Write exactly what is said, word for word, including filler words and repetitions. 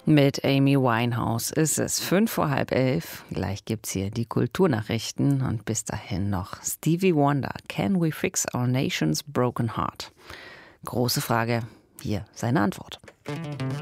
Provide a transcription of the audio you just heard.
Mit Amy Winehouse ist es fünf vor halb elf. Gleich gibt's hier die Kulturnachrichten und bis dahin noch Stevie Wonder. Can we fix our nation's broken heart? Große Frage. Hier seine Antwort.